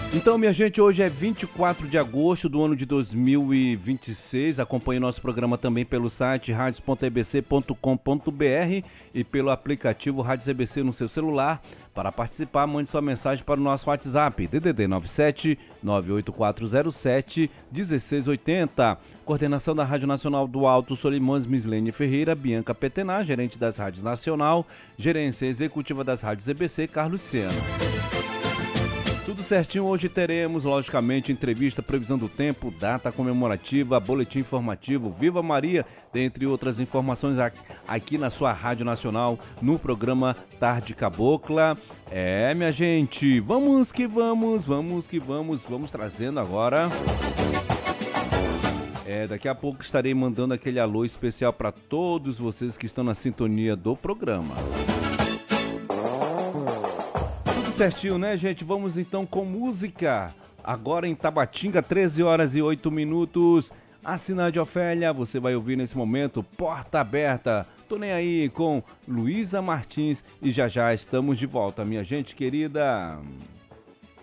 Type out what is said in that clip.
Então, minha gente, hoje é 24 de agosto do ano de 2026. Acompanhe nosso programa também pelo site radios.ebc.com.br e pelo aplicativo Rádios EBC no seu celular. Para participar, mande sua mensagem para o nosso WhatsApp, DDD 97 98407 1680. Coordenação da Rádio Nacional do Alto Solimões, Mislene Ferreira, Bianca Petenar, gerente das Rádios Nacional, gerência executiva das Rádios EBC, Carlos Sena. Tudo certinho, hoje teremos, logicamente, entrevista, previsão do tempo, data comemorativa, boletim informativo, Viva Maria, dentre outras informações aqui na sua Rádio Nacional, no programa Tarde Cabocla. Minha gente, vamos que vamos trazendo agora. Daqui a pouco estarei mandando aquele alô especial para todos vocês que estão na sintonia do programa. Certinho, né, gente? Vamos então com música. Agora em Tabatinga, 13 horas e 8 minutos. A Cidade Ofélia, você vai ouvir nesse momento Porta Aberta. Tô nem aí com Luísa Martins e já estamos de volta, minha gente querida.